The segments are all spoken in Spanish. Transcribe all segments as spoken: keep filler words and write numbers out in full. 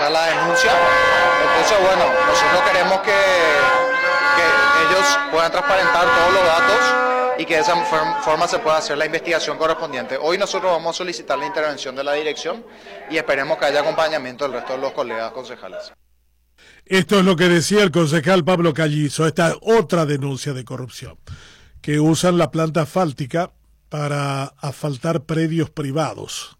presentar la denuncia. Entonces, bueno, nosotros queremos que, que ellos puedan transparentar todos los datos y que de esa forma se pueda hacer la investigación correspondiente. Hoy nosotros vamos a solicitar la intervención de la dirección y esperemos que haya acompañamiento del resto de los colegas concejales. Esto es lo que decía el concejal Pablo Callizo, esta otra denuncia de corrupción, que usan la planta asfáltica para asfaltar predios privados.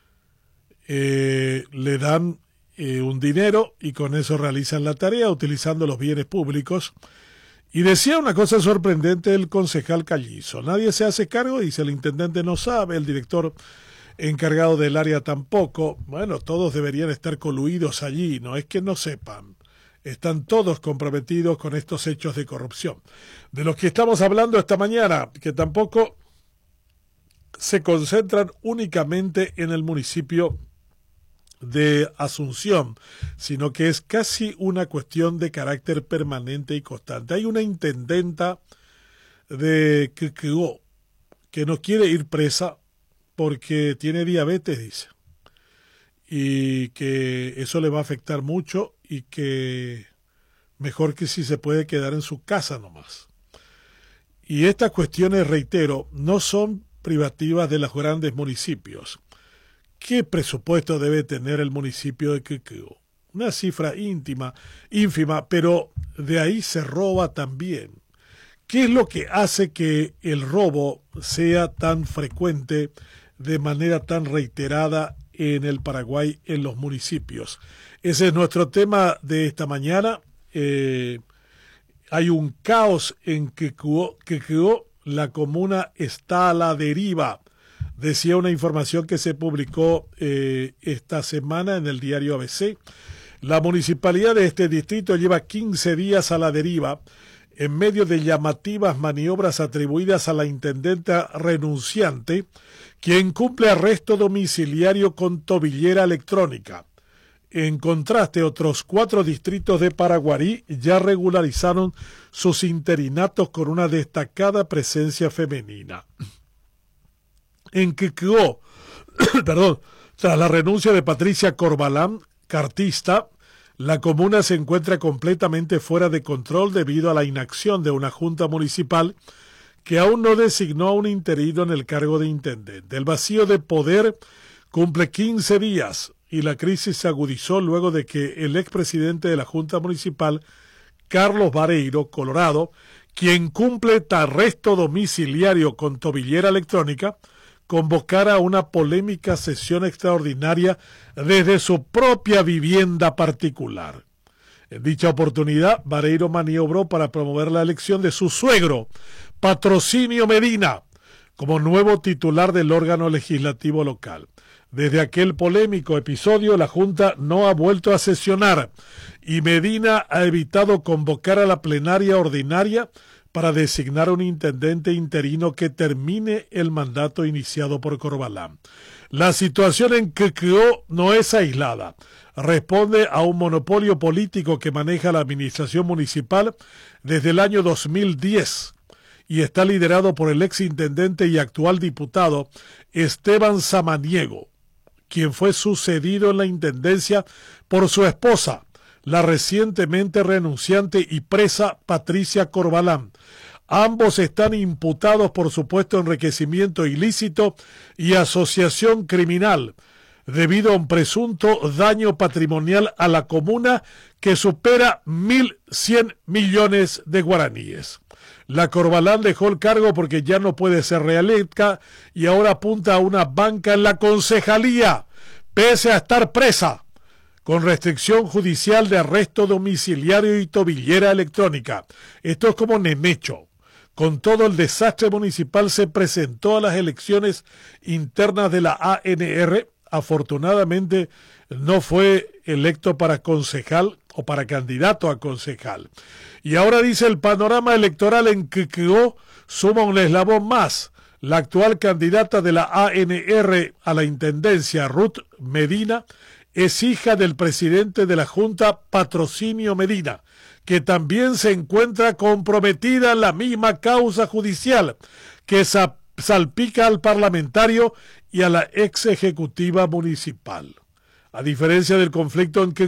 Eh, le dan eh, un dinero y con eso realizan la tarea utilizando los bienes públicos. Y decía una cosa sorprendente el concejal Callizo: nadie se hace cargo, dice, el intendente no sabe, el director encargado del área tampoco. Bueno, todos deberían estar coluidos allí, no es que no sepan, están todos comprometidos con estos hechos de corrupción. De los que estamos hablando esta mañana, que tampoco se concentran únicamente en el municipio de Asunción, sino que es casi una cuestión de carácter permanente y constante. Hay una intendenta de Quequegó que no quiere ir presa porque tiene diabetes, dice, y que eso le va a afectar mucho y que mejor que si se puede quedar en su casa nomás. Y estas cuestiones, reitero, no son privativas de los grandes municipios. ¿Qué presupuesto debe tener el municipio de Quequegó? Una cifra íntima, ínfima, pero de ahí se roba también. ¿Qué es lo que hace que el robo sea tan frecuente, de manera tan reiterada en el Paraguay, en los municipios? Ese es nuestro tema de esta mañana. Eh, hay un caos en Quequegó, Quequegó, la comuna está a la deriva, decía una información que se publicó eh, esta semana en el diario A B C. La municipalidad de este distrito lleva quince días a la deriva, en medio de llamativas maniobras atribuidas a la intendenta renunciante, quien cumple arresto domiciliario con tobillera electrónica. En contraste, otros cuatro distritos de Paraguarí ya regularizaron sus interinatos con una destacada presencia femenina. En Quequegó, perdón, tras la renuncia de Patricia Corbalán, cartista, la comuna se encuentra completamente fuera de control debido a la inacción de una junta municipal que aún no designó a un interino en el cargo de intendente. El vacío de poder cumple quince días y la crisis se agudizó luego de que el expresidente de la junta municipal, Carlos Vareiro Colorado, quien cumple arresto domiciliario con tobillera electrónica, convocara una polémica sesión extraordinaria desde su propia vivienda particular. En dicha oportunidad, Vareiro maniobró para promover la elección de su suegro, Patrocinio Medina, como nuevo titular del órgano legislativo local. Desde aquel polémico episodio, la Junta no ha vuelto a sesionar y Medina ha evitado convocar a la plenaria ordinaria para designar un intendente interino que termine el mandato iniciado por Corbalán. La situación en Quequegó no es aislada. Responde a un monopolio político que maneja la administración municipal desde el año dos mil diez y está liderado por el exintendente y actual diputado Esteban Samaniego, quien fue sucedido en la intendencia por su esposa, la recientemente renunciante y presa Patricia Corbalán. Ambos están imputados por supuesto enriquecimiento ilícito y asociación criminal, debido a un presunto daño patrimonial a la comuna que supera mil cien millones de guaraníes. La Corbalán dejó el cargo porque ya no puede ser reelecta y ahora apunta a una banca en la concejalía, pese a estar presa, con restricción judicial de arresto domiciliario y tobillera electrónica. Esto es como Nemecho. Con todo el desastre municipal se presentó a las elecciones internas de la A N R. Afortunadamente no fue electo para concejal o para candidato a concejal. Y ahora dice el panorama electoral en Quequegó suma un eslabón más. La actual candidata de la A N R a la intendencia, Ruth Medina, es hija del presidente de la Junta, Patrocinio Medina, que también se encuentra comprometida en la misma causa judicial que salpica al parlamentario y a la ex ejecutiva municipal. A diferencia del conflicto en que